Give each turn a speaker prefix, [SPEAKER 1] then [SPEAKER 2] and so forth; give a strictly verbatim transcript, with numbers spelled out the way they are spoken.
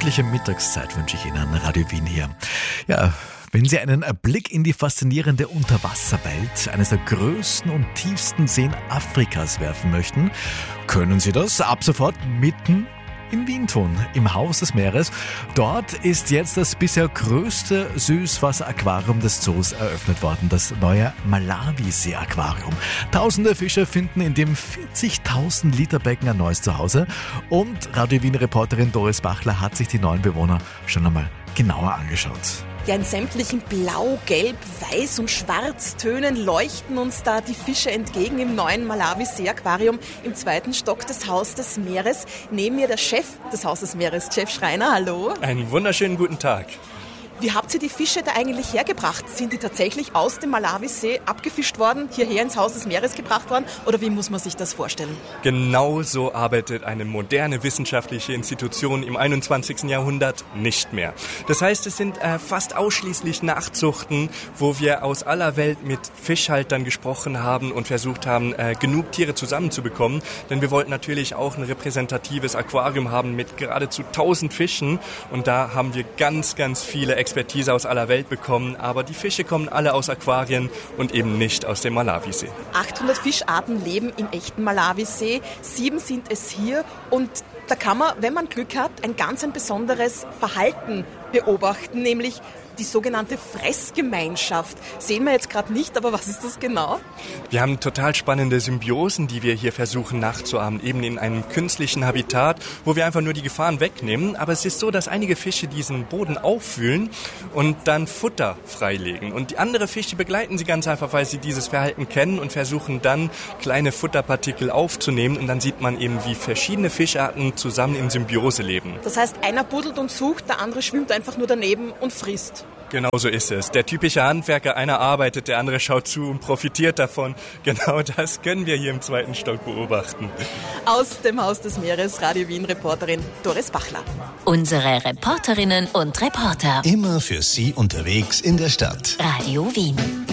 [SPEAKER 1] gemütliche Mittagszeit wünsche ich Ihnen an Radio Wien hier. Ja, wenn Sie einen Blick in die faszinierende Unterwasserwelt eines der größten und tiefsten Seen Afrikas werfen möchten, können Sie das ab sofort mitten in Wien tun, im Haus des Meeres. Dort ist jetzt das bisher größte Süßwasser-Aquarium des Zoos eröffnet worden, das neue Malawisee-Aquarium. Tausende Fische finden in dem vierzigtausend Liter Becken ein neues Zuhause und Radio Wien-Reporterin Doris Bachler hat sich die neuen Bewohner schon einmal genauer angeschaut.
[SPEAKER 2] Ja, in sämtlichen Blau, Gelb, Weiß und Schwarztönen leuchten uns da die Fische entgegen im neuen Malawisee-Aquarium im zweiten Stock des Haus des Meeres. Neben mir der Chef des Haus des Meeres, Chef Schreiner, hallo.
[SPEAKER 3] Einen wunderschönen guten Tag.
[SPEAKER 2] Wie habt ihr die Fische da eigentlich hergebracht? Sind die tatsächlich aus dem Malawisee abgefischt worden, hierher ins Haus des Meeres gebracht worden? Oder wie muss man sich das vorstellen?
[SPEAKER 3] Genau so arbeitet eine moderne wissenschaftliche Institution im einundzwanzigsten Jahrhundert nicht mehr. Das heißt, es sind äh, fast ausschließlich Nachzuchten, wo wir aus aller Welt mit Fischhaltern gesprochen haben und versucht haben, äh, genug Tiere zusammenzubekommen. Denn wir wollten natürlich auch ein repräsentatives Aquarium haben mit geradezu tausend Fischen. Und da haben wir ganz, ganz viele Expertise aus aller Welt bekommen, aber die Fische kommen alle aus Aquarien und eben nicht aus dem Malawisee.
[SPEAKER 2] achthundert Fischarten leben im echten Malawisee, sieben sind es hier und da kann man, wenn man Glück hat, ein ganz ein besonderes Verhalten beobachten, nämlich die sogenannte Fressgemeinschaft. Sehen wir jetzt gerade nicht, aber was ist das genau?
[SPEAKER 3] Wir haben total spannende Symbiosen, die wir hier versuchen nachzuahmen, eben in einem künstlichen Habitat, wo wir einfach nur die Gefahren wegnehmen. Aber es ist so, dass einige Fische diesen Boden aufwühlen und dann Futter freilegen. Und die anderen Fische begleiten sie ganz einfach, weil sie dieses Verhalten kennen und versuchen dann kleine Futterpartikel aufzunehmen. Und dann sieht man eben, wie verschiedene Fischarten zusammen in Symbiose leben.
[SPEAKER 2] Das heißt, einer buddelt und sucht, der andere schwimmt einfach nur daneben und frisst.
[SPEAKER 3] Genau so ist es. Der typische Handwerker, einer arbeitet, der andere schaut zu und profitiert davon. Genau das können wir hier im zweiten Stock beobachten.
[SPEAKER 2] Aus dem Haus des Meeres, Radio Wien-Reporterin Doris Bachler.
[SPEAKER 4] Unsere Reporterinnen und Reporter.
[SPEAKER 5] Immer für Sie unterwegs in der Stadt.
[SPEAKER 4] Radio Wien.